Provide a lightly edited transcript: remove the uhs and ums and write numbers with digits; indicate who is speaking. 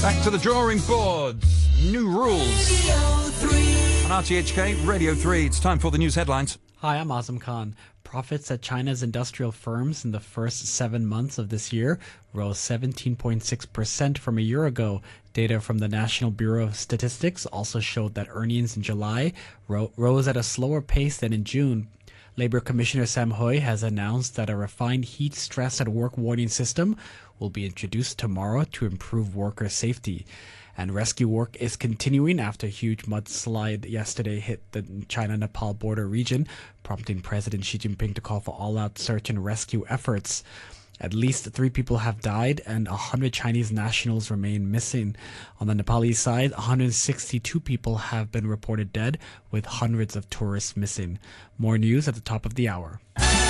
Speaker 1: Back to the drawing board. New rules. On RTHK Radio 3, it's time for the news headlines.
Speaker 2: Hi, I'm Azam Khan. Profits at China's industrial firms in the first 7 months of this year rose 17.6% from a year ago. Data from the National Bureau of Statistics also showed that earnings in July rose at a slower pace than in June. Labour Commissioner Sam Hui has announced that a refined heat stress at work warning system will be introduced tomorrow to improve worker safety. And rescue work is continuing after a huge mudslide yesterday hit the China-Nepal border region, prompting President Xi Jinping to call for all-out search and rescue efforts. At least 3 people have died and 100 Chinese nationals remain missing. On the Nepalese side, 162 people have been reported dead, with hundreds of tourists missing. More news at the top of the hour.